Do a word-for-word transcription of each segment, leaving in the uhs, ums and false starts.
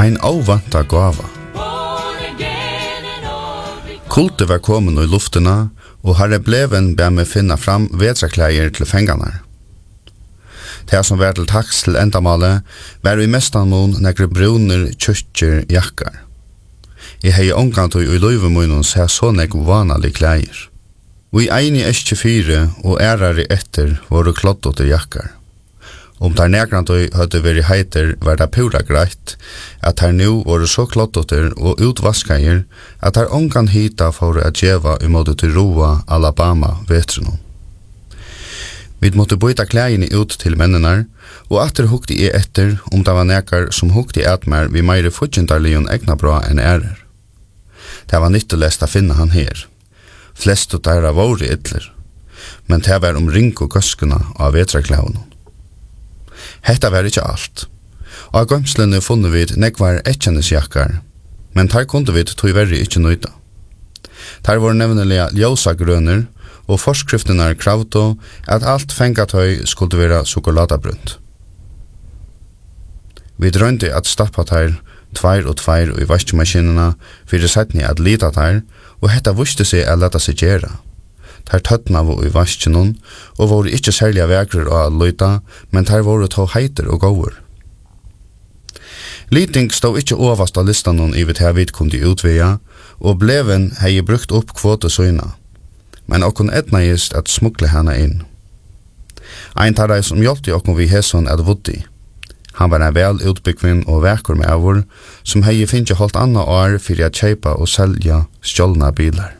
Ein ovanta gava. Kultet var kommet i luftena, og Herre Bleven ber meg finne fram vedrakleier til fengarna. Det som var til taks til endamalet, var i mestan mån nekre bruner, kjøttjer, jakkar. Jeg hei omgant og i løyvemunnen se så nek vanlige kleier. Og i ein i S tjugofyra og ærare etter var det kloddote jakkar. Om der negrant og hadde vært heiter, var det pura greit at her nu var det så kloddoter og utvaskaier at her omgant hita for at djeva i måte til Roa, Alabama, vetrunnen. Vi måtte byta klægene ut til mennene, og atter hukte jeg etter om det var nekar som hukte et mer vi meire futjentarlion egna bra enn ærer. Det var nyttelest å finne han her. Flest av dere var idler, men det var om ring og gøskene av vetraklævene. Hetta var ikke alt. Og av gømslene funnet vi nekvar etkjennesjakkar, men der kunne vi tog verre ikke nøyda. Der var nevnelig ljósa grønner, og forskriftene kravde at alt fengatøy skulle være sjokoladabrunt. Vi drønte at stappa der tveir og tveir i vaskmaskinene for setni at lita der, og hetta vuste seg at leta seg gjera. Der tøttna var i vaskinen, og var ikke særlig vekrer å løyta, men der var to heiter og gåver. Liting stod ikke overast av listanen i vidt her vidt kunne utvida, og Bleven hei brukt opp kvotesøyna. Men okkon etna just at smukle hana inn. Ein tar dei som hjelpte okkon vi hesson at Woody. Han var en vel utbyggvinn og vekur med avur, som hei finnje holdt anna år fyrir at kjeipa og selja stjålna bilar.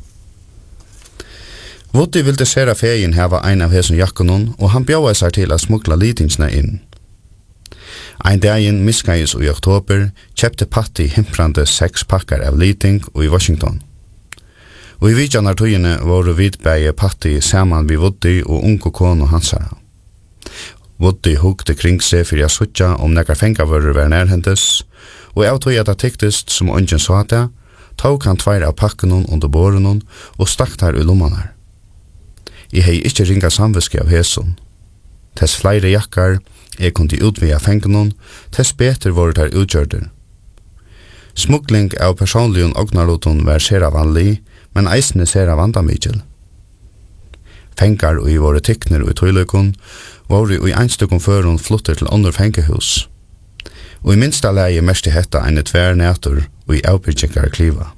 Woody ville sera fegin heva ein av hesson jakkonon, og han bjóa seg til at smukla litingsna inn. Ein daginn miskais i oktober kjepte Patti himprande seks pakkar av liting og i Washington. Og i vidjanar tøyene var vidbæge Patti saman vi Woody og unge kone hansara. Woody hugte kring seg fyrir a suttja om nekkar fengavører var nærhendes, og av tøy at det tiktest som ungen sa det, tog han tveir av pakkenon under bårenon og stakk der i lommanar. Jeg hei ikkje ringa samviske av heson. Tess flere jakkar jeg kunne utvia fengenon, tess beter var der utgjørder. Smugling av personligen ognaroton var sera vanlig, men eisne sera vandamikkel. Fengar og i våre tikkner og i tøyløkon var i einstukken føren flutter til andre fengehus. Og i minsta leie mest i hetta en tver nætur og i avbyrkjekar kliva.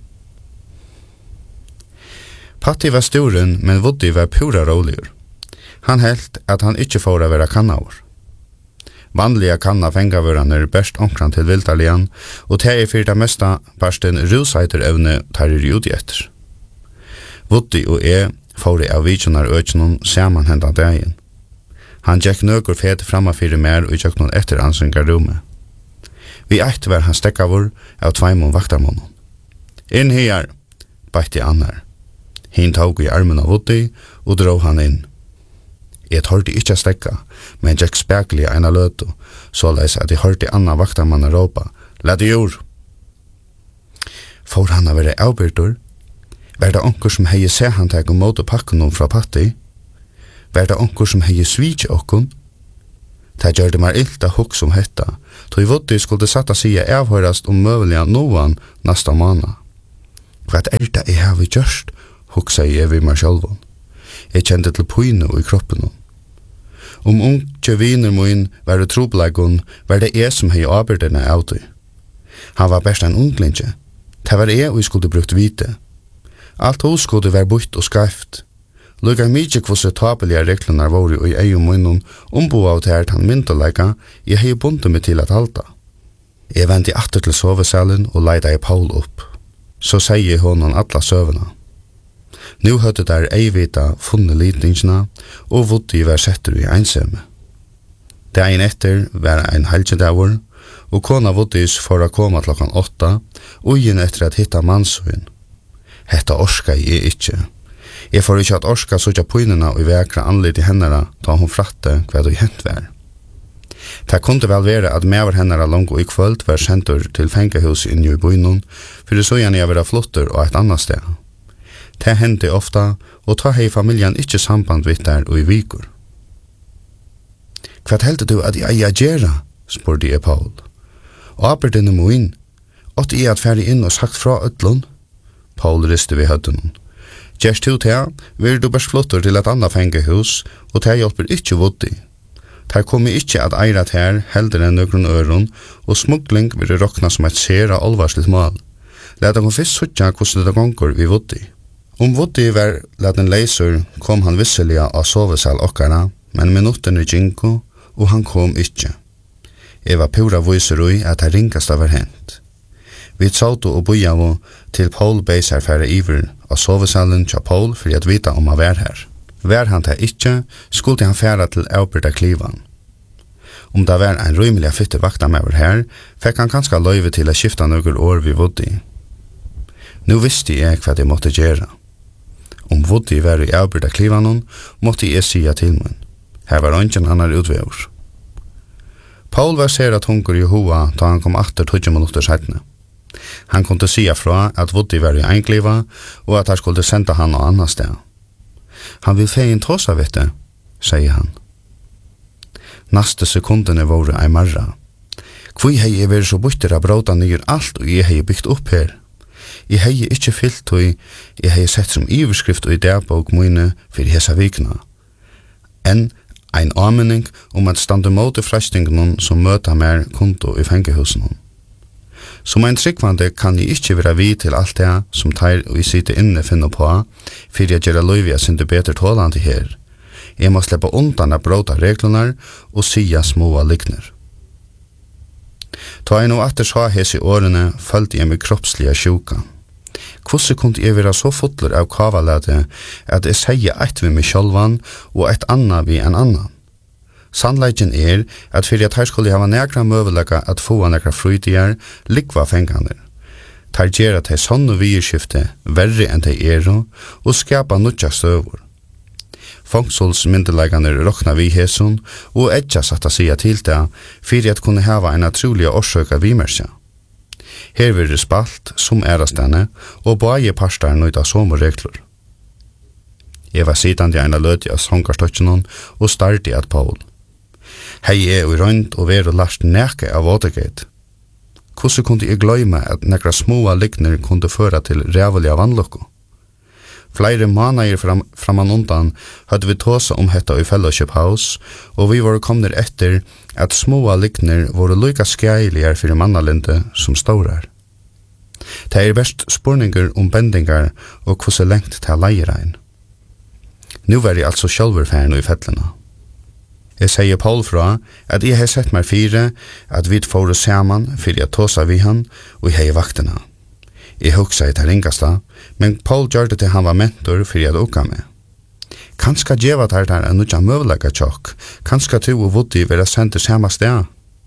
Patti var storen, men Woody var pura roligere. Han helt at han ikke får å være kannaur. Vanliga kanna fengavøraner best omkran til vildarlian, og det er fyrir det mesta barsten rusheiterevne tar i rjudi etter. Woody og jeg får av vidjonar økjennom saman henda dagen. Han gikk nøkur fet framma fyrir mer og gikk noen etter ansyngar rommet. Vi eit var han stekkavur av tveimon vaktarmånen. Inn her, bætti annar. Hin tog i armen av Woody og drog han inn. Jeg hørte ikke stekka, men gikk spekelig ena løtu, så leis at jeg hørte anna vaktarmann råpa, «La det jord!» For han å være avbyrdur? Var det onker som hei se han teg om måte pakken fra Patti? Var det onker som hei svitje okkon? Det gjør det mer ilt av hukk som hetta, tog Woody skulle satta sida avhørast om møvelige noan nasta måned. Hva er det jeg har vi gjørst? Huksa jeg ved meg sjálvun. Jeg kjente til pyne i kroppen. Om unge viner min var det troblegon, var det jeg som hei arbeiderne av det. Han var best en unglinje. Det var jeg og jeg skulle brukt vite. Alt hos skulle være bort og skreft. Lukka mykje kvosse tabelige reglene var i ei og munnen ombo av det her han myndelega, jeg hei bundet meg til at halta. Jeg vente atter til sovesalen og leida jeg Paul opp. Så sier honom alla søvna. Nu høtte der eivita funne litningsna, og Woody var setter i einsemme. Dagen etter var ein helgedavur, og kona Woodys for å komme klokkan åtta, og igjen etter at hitta mannsøyn. Hetta orska jeg ikkje. Jeg får ikkje at orska sutja pynena og vekra anlid i hennara, da hun fratte hva det hent var. Det kunde vel være at mever hennara langt og i kvöld var sentur til fengahus inni i bynon, for så gjerne jeg være flotter og et annet sted. Det hendte ofta, og ta hei familjen ikkje samband vitt der og i vikur. Hva heldte du at jeg gjerra? Spurte jeg Paul. Aperdenne moin, åtte jeg at ferdig inn og sagt fra ødlån? Paul riste ved høtten. Gjerst til til, vil du bare flottor til et annet fengehus, og til hjelper ikke voddig. Der kommer ikke at eirat her heldur enn nøkron øron, og smugling vil rokna som et sera alvarsligt mål. Leta kom fyrst suttja hvordan det gonger vi voddi. Om voddi var leten leisur, kom han visseliga av sovesal okkara, men minuttene ginko, og han kom ikke. Jeg var pura viser ui at det ringasta var hent. Vi tsaut og bojavo til Paul beisar færa iver av sovesalen tja Paul for at vita om han var her. Var han det ikke, skulle han færa til Auberta klivan. Om det var en rymelig fytte vakta med her, fikk han ganske løyve til å skifta nøkker år vi voddi. Nu visste jeg hva jeg måtte gjøre. Om voddi var i Auberta klivanon, måtte jeg sia til mun. Her var ungen annar utveur. Paul var sera tungur i hoa da han kom atter tjugo minutter seitne. Han kunde sia fra at voddi var i einkliva, og at han skulle senda han og annan sted. Han vil fein tåsa, vet du, sier han. Naste sekundene våre ei marra. Hvor hei jeg vært så bytter av bråta nyer alt og jeg hei byggt opp her. Jeg hei ikkje fyllt og jeg hei sett som iverskrift og i dagbok mine for hesa vikna. En ein anmenning om at stande mot frestingen som møta mer konto i fengehusen. Som ein tryggvande kan jeg ikkje være vid til alt det som tar og jeg sitter inne finner på, for jeg gjør løyvig at det bedre tålande her. Jeg må slippe undan av bråta reglunar og sia små likner. Ta jeg nå atter sa hes i årene, følte jeg meg kroppslige sjuka. Hvordan kunne jeg være så fotler av kavalade at jeg sier eit vi meg sjølvan og eit anna vi en annan? Sannleiken er at for at her skulle jeg ha nekra møvelega at få nekra fruytigar likva fenganer. Tar gjer at hei sånn og virskifte verre enn de er og skapa nutja støvor. Fångsolsmyndelegane rokna vi hesun og edja satt a sia til det for at kunne hava en atroliga årsøka vimersja. Her vil det spalt som erastane og bare parstar nøyda somo reglur. Jeg var sidande eina lødi av songarstotjenon og starti at Paul. Hei er og rønt og ver og lart neke av Watergate. Hvordan kunne jeg gløyme at nekra småa likner kunne føra til rævelige vannlokko? Flere måneder fram, framan undan hadde vi tåsa om hetta i Fellowship House, og vi var komner etter at småa likner var lika skreilige for mannalinde som staurar. Det er best spurninger om bendingar og hvordan lengt til leierein. Nu var jeg altså sjølverfæren i fettlena. Jeg sier Paul fra at jeg har sett meg fire at vi får saman for jeg tåsa vi han og jeg har vaktena. Jeg hugsa i det ringasta, men Paul gjør det til han var mentor for jeg ukka med. Kanska djeva tar der en nutja møvlega tjokk, kanska tu og voddi vera sendt til samme sted.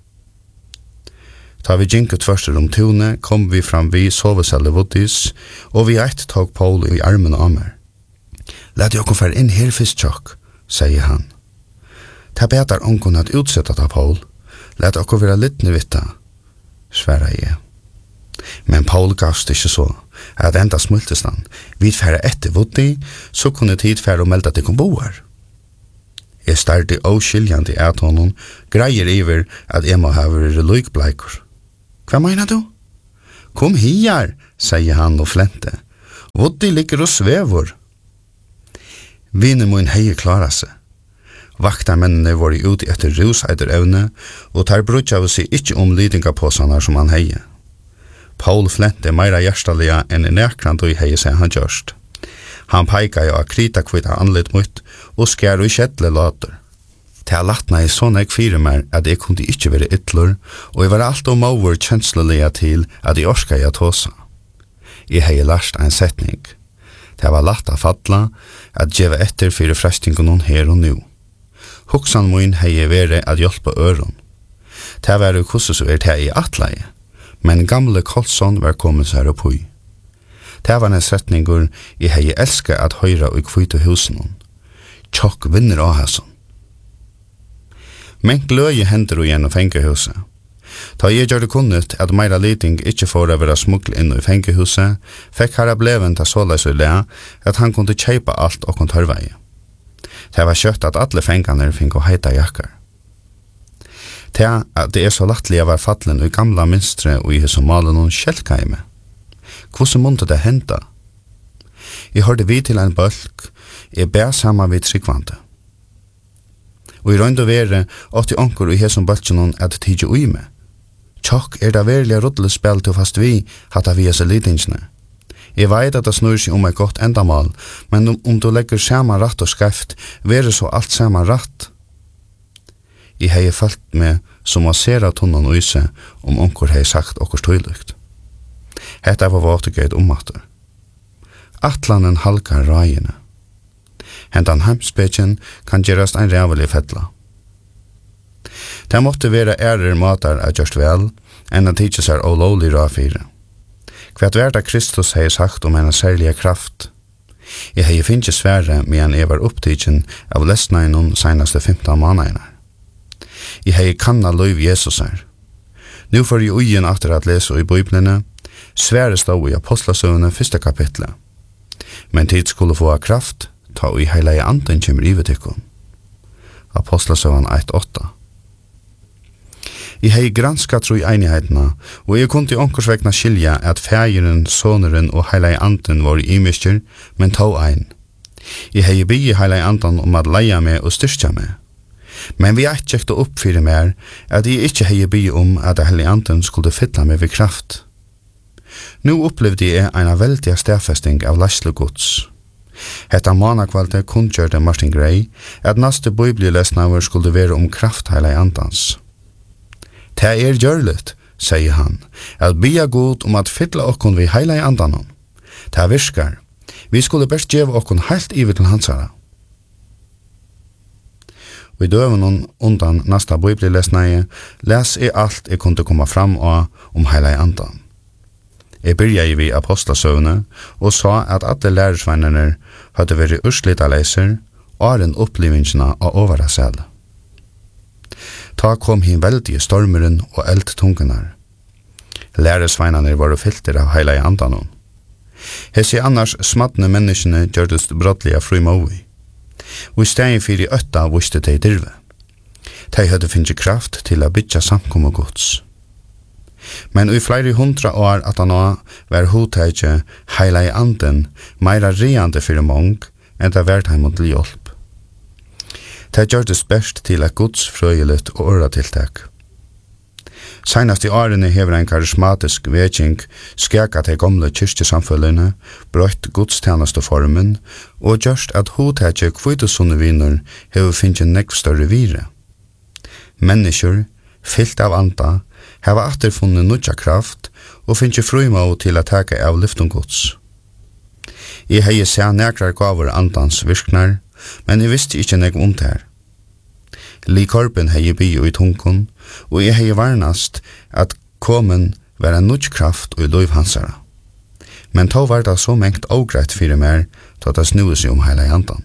Ta vi jinket først om tune, kom vi fram vi soveselle voddis, og vi eit tog Paul i armen av meg. Lad jeg okkur fer inn her fyrst tjokk, sier han. Ta betar ongon at utsetta ta Paul, lad okkur vera littne vitta, sværa jeg. Men Paul gavst ikke så, at enda smultes han. Vi færa etter voddi, så kunne tid færa og melda til kom boar. Jeg starti åskiljandi at honom, greier iver at jeg må ha vært lykbleikur. Hva mener du? Kom hier, sier han og flente. Voddi ligger og svevor. Vine mun hei klara seg. Vaktarmennene var ute etter ruseider evne, og tar brudja av seg ikkje om lidingapåsanar som han heie. Paul flente meira hjertalega enn i nekrand og hei seg han gjørst. Han peika jo av krita kvita anlitt mutt og skjær og kjettle later. Det latna i sånn jeg fyre meg at jeg kunne ikkje være ytler, og jeg var alt og maur kjenslelega til at jeg orska jeg tåsa. Jeg hei lært en setning. Det var latt av fatla at djeva etter fyre frestingen her og nu. Hoksan min hei vere at hjelpa øron. Det var jo hvordan så er det i atleie. Men gamle Kolsson var kommet seg opp hui. Det var en setningur jeg hei elska at høyra og kvita husen. Tjokk vinner av hæsson. Men gløye hender og gjennom fengehuset. Da jeg gjør det kunnet at meira liting ikkje får å være smugl inn i fengehuset, fikk herra bleven til såleis og le at han kunne kjeipa alt og kontorveie. Det var kjøtt at alle fengene fikk å heita jakkar. til at det er så lattelig å være fattelen i gamla minstre og i hos malen og kjelkeime. Hvordan måtte det hente? Jeg hørte vi til en bølg, jeg ber sammen vid tryggvante. Og i røynd og vere, åtti onker i hos bølgen at tidje ui med. Tjokk er det verilig rådlespel til fast vi hatt av vi hos litingsene. Jeg vet at det snur seg om et godt endamal, men om, om du legger saman ratt og skreft, være så alt saman ratt. Jeg hei følt med som å sere tunnen og yse om onker hei sagt okkurs tøylukt. Hetta var våttegøyd ommatter. Atlanen halkar rajene. Hentan heimspekjen kan gjerast ein rævelig fettla. Det måtte være ærer matar at gjørst vel, enn at tidsi seg olovlig rafire. Hva er det Kristus hei sagt om en særlige kraft? Jeg hei finnje svære medan jeg var opptidgen av lesna innom senaste femton måneder. Jeg hei kanna løyv Jesus her. Nå får jeg ugen atter at lese i Bibelene, svære stod i Apostlasøvene første kapitlet. Men tid skulle få kraft, ta i heila i anden kjemmer i vetikon. Apostlasøvene ett åtta. Jeg hei granska tro i einighetene, og jeg kunne i onkorsvekna skilja at fægeren, soneren og heila i anden var i imisker, men tog ein. Jeg hei bygge heila i anden om at leia meg og styrstja meg. Men vi er ikke ekte oppfyrir mer at jeg ikke hei bygge om at heila i anden skulle fylla meg ved kraft. Nå opplevde jeg en veldig stedfesting av lasle gods. Hetta månakvalte kunngjørte Martin Gray at neste bibelesnaver skulle være om kraft heila i andans. Det er gjørligt, sier han, at bia god om at fylla okkon vi heila i andanon. Det virkar. Vi skulle best gjeva okkon heilt iver til hansara. Og i døven undan nasta bibelesnaie les jeg alt jeg kunne komme fram av om heila i andan. Jeg byrja i vi apostlasøvne og sa at alle lærersvennerne hadde vært urslita leiser og en opplivingene av ovara sel. Ta kom hin veldige stormeren og eldtungenar. Læresveinane var filter av heila i andanon. Hesi annars smatne menneskene gjørdest brottlige frimovi. Og i stedet for i øtta viste de dirve. De hadde finnet kraft til å bytja samkomma gods. Men i flere hundra år at han var hoteitje heila i anden meira reande fyrir mong enn det vært heim til hjelp. Det gjørtes best til et godsfrøyelig og åratiltak. Senast i årene hever en karismatisk vekking skjeka til gamle kyrkjesamfølgene, brøtt godstjenesteformen og gjørst at hotekje kvitesonne viner hever finnet nekv større vire. Mennesker, fyllt av anda, hever atterfunnet nudja kraft og finnet frøyma til å take av lyftungods. Jeg hei se nekrar gaver andans virknar, men jeg visste ikke nek om det her. Likorpen hei bio i tunkon, og jeg hei varnast at komen var en nudjkraft og i løyv hansara. Men to var det så mengt ågreit fyrir mer til at det snuet seg om heila i andan.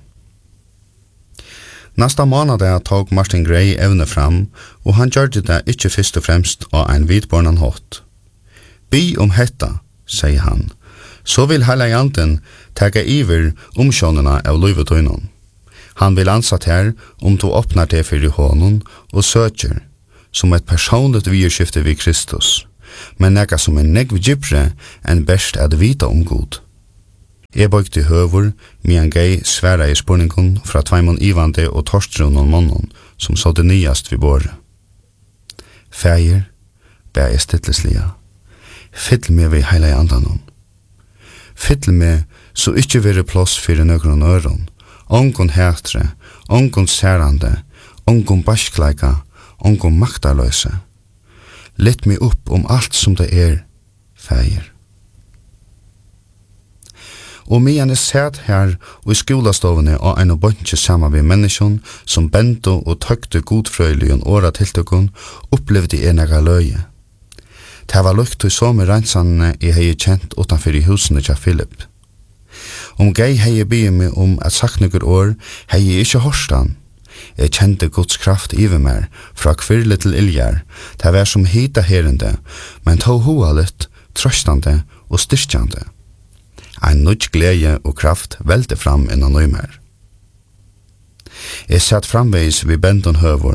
Nasta måned tog Martin Gray evne fram, og han gjørte det ikke først og fremst av en vitbornan hått. Bi om hetta, sier han, så vil heila i anden tega iver omsjonene av løyvetøynon. Han vil ansatt her om du åpner det for i hånden og søker som et personligt virskifte vid Kristus, men nekka som en negv gypre enn best at vita om god. Jeg bøykte høver, mian gei sværa i spurningen fra Tveimon Ivande og Torstrun og Månen som så det nyast vid båret. Fægir, bæ jeg stilleslia, fyll med vi heila i andanon. Fyll med så ikkje vere plås fyrir nøkron øron, ongon hætre, ongon særande, ongon baskleika, ongon maktarløse. Litt meg opp om alt som det er, fægir. Og medan jeg sæt her og i skolastovene og en og bøntje sammen med menneskene som bento og tøkte godfrøyligen åra tiltøkken, opplevde jeg nega løye. Det var lukt til så med rensene jeg hei kjent utanfor i husene til Philip. Om gei hei bygge meg om at sagt noen år hei jeg ikke hørst han. Jeg kjente Guds kraft i meg fra kvirle til iljar. Det var som hita herende, men tog hoa litt, trøstande og styrkjande. Ein nudj glede og kraft velte fram innan nøymer. Jeg satt framveis vid bendon høvor,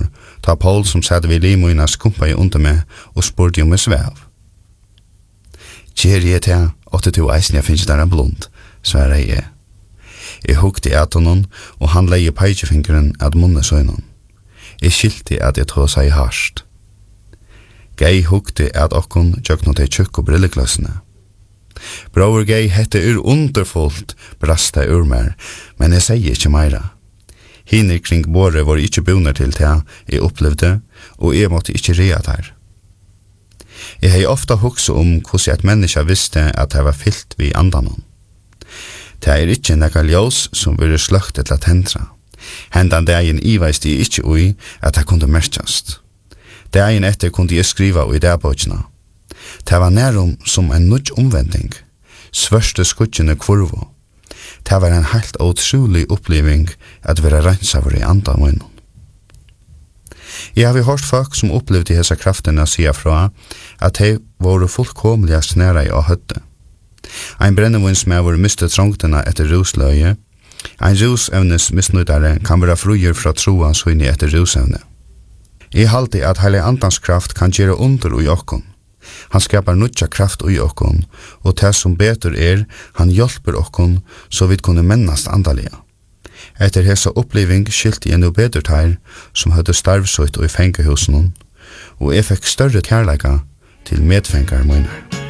Ta Paul som satt vid limoina skumpa i under meg og spurte om jeg svev. Kjer jeg til, åtte to eisen jeg finnes der en blond, svarer jeg. Jeg hukte i atonen, og han leie peikefingeren at munne søgnen. Jeg skilte at jeg tog seg harsht. Gei hukte at okkon tjøkna til tjukk og brilleklassene. Bror Gei hette ur underfullt, brasta ur mer, men jeg sier ikke meira. Hinner kring båre var ikke bunner til det jeg opplevde, og jeg måtte ikke rea der. Jeg har ofta hukse om hvordan et menneske visste at jeg var fyllt vid andanen. Det er ikke nekka ljós som ville sløkte til at hendra. Hendan dagen i veist jeg ikke ui at det kunne merkjast. Dagen etter kunne jeg skriva ui dagbøkina. Det var nærum som en nudj omvending, svørste skuddjene kvorvo. Det var en helt utrolig oppleving at være rensaver i andre munnen. Jeg har hørt folk som opplevde hese kraftene sida fra at de var fullkomlige snæra i å høtte. Ein brennevinsmæver mistet trångtene etter rusløye. Ein rusevnes misnøydare kan være fruer fra troa søyne etter rusevne. Jeg halte at heile andans kraft kan gjøre under i okkon. Han skapar nutja kraft i okkon, og det som betur er, han hjelper okkon så vi kunne mennast andalega. Etter hesa oppleving skilte jeg no betur teir som hadde starvsøyt og i fengehusen, og jeg fikk større kærleika til medfengar mine.